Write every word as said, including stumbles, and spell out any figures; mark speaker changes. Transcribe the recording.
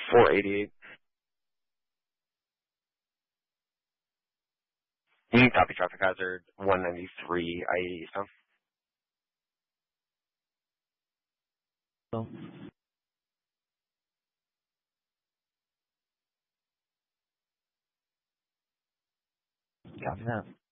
Speaker 1: four eighty-eight. You copy traffic hazard one ninety-three I eighty Eastbound.
Speaker 2: So, copy that.